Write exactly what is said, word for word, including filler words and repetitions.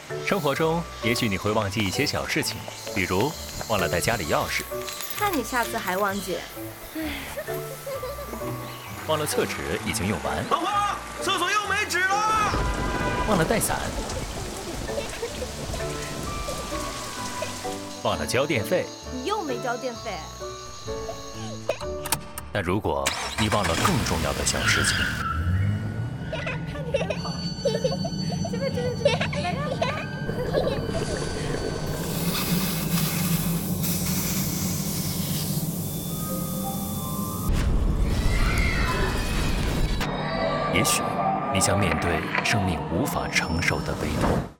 生活中，也许你会忘记一些小事情，比如忘了带家里钥匙， 看你下次还忘记。 忘了厕纸已经用完， 老婆，厕所又没纸了。 忘了带伞，忘了交电费。 你又没交电费。 但如果你忘了更重要的小事情， 这边这边这边，来来来。 也许你将面对生命无法承受的悲痛。